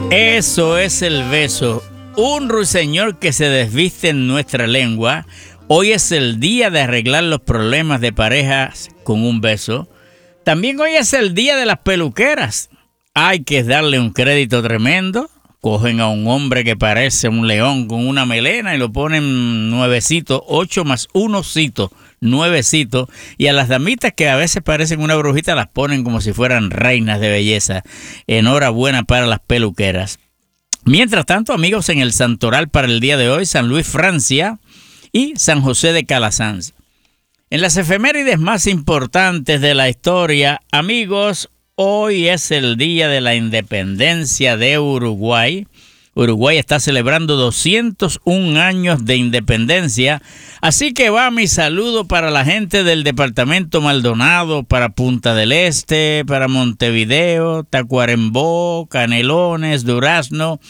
Eso es el beso, un ruiseñor que se desviste en nuestra lengua. Hoy es el día de arreglar los problemas de parejas con un beso. También hoy es el día de las peluqueras. Hay que darle un crédito tremendo. Cogen a un hombre que parece un león con una melena y lo ponen nuevecito, 8 más 1 cito, nuevecito. Y a las damitas que a veces parecen una brujita las ponen como si fueran reinas de belleza. Enhorabuena para las peluqueras. Mientras tanto, amigos, en el santoral para el día de hoy, San Luis, Francia y San José de Calasanz. En las efemérides más importantes de la historia, amigos, hoy es el día de la independencia de Uruguay. Uruguay está celebrando 201 años de independencia, así que va mi saludo para la gente del departamento Maldonado, para Punta del Este, para Montevideo, Tacuarembó, Canelones, Durazno,